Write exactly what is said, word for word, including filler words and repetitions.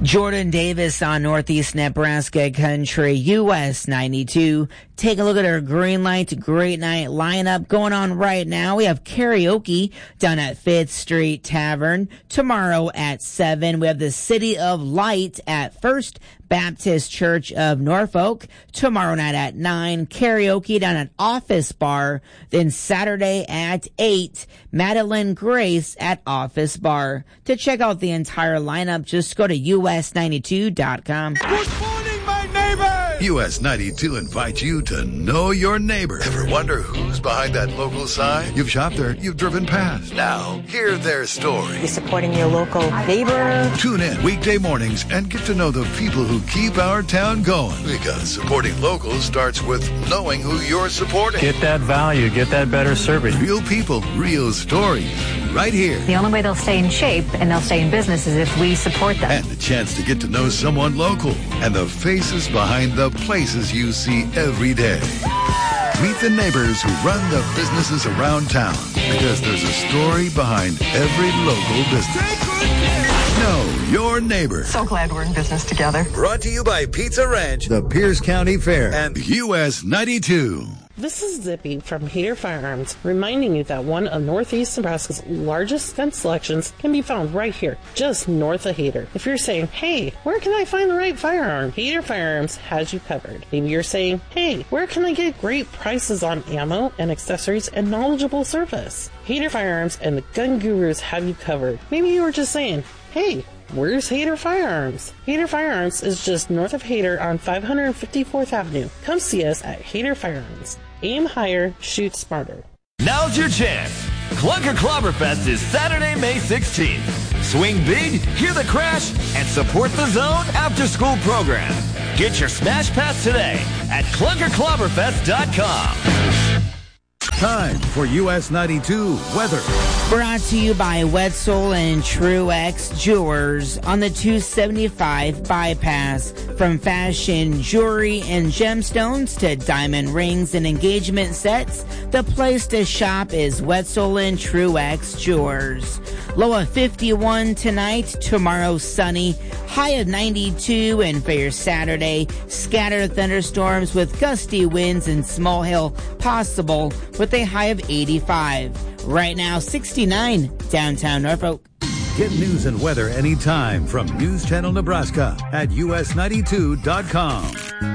Jordan Davis on Northeast Nebraska Country, U S ninety-two. Take a look at our green light, great night lineup going on right now. We have karaoke down at Fifth Street Tavern. Tomorrow at seven, we have the City of Light at First Baptist Church of Norfolk. Tomorrow night at nine, karaoke down at Office Bar. Then Saturday at eight, Madeline Grace at Office Bar. To check out the entire lineup, just go to U S ninety-two dot com. Good morning, my neighbor! U S ninety-two invites you to know your neighbor. Ever wonder who's behind that local sign? You've shopped there, you've driven past. Now, hear their story. You're supporting your local neighbor. Tune in weekday mornings and get to know the people who keep our town going. Because supporting locals starts with knowing who you're supporting. Get that value, get that better service. Real people, real stories. Right here. The only way they'll stay in shape and they'll stay in business is if we support them. And the chance to get to know someone local and the faces behind the places you see every day. Meet the neighbors who run the businesses around town, because there's a story behind every local business. Know your neighbor. So glad we're in business together. Brought to you by Pizza Ranch, the Pierce County Fair, and U S ninety-two. This is Zippy from Hader Firearms, reminding you that one of Northeast Nebraska's largest gun selections can be found right here, just north of Hader. If you're saying, hey, where can I find the right firearm? Hader Firearms has you covered. Maybe you're saying, hey, where can I get great prices on ammo and accessories and knowledgeable service? Hader Firearms and the Gun Gurus have you covered. Maybe you were just saying, hey, where's Hader Firearms? Hader Firearms is just north of Hader on five hundred fifty-fourth Avenue. Come see us at Hader Firearms. Aim higher, shoot smarter. Now's your chance. Clunker Clobberfest is Saturday, May sixteenth. Swing big, hear the crash, and support the Zone after-school program. Get your Smash Pass today at clunker clobberfest dot com. Time for U S ninety-two weather. Brought to you by Wetzel and Truex Jewelers on the two seventy-five bypass. From fashion, jewelry, and gemstones to diamond rings and engagement sets, the place to shop is Wetzel and Truex Jewelers. Low of fifty-one tonight, tomorrow sunny, high of ninety-two, and for your Saturday, scattered thunderstorms with gusty winds and small hail possible with a high of eighty-five. Right now, sixty-nine, downtown Norfolk. Get news and weather anytime from News Channel Nebraska at U S ninety-two dot com.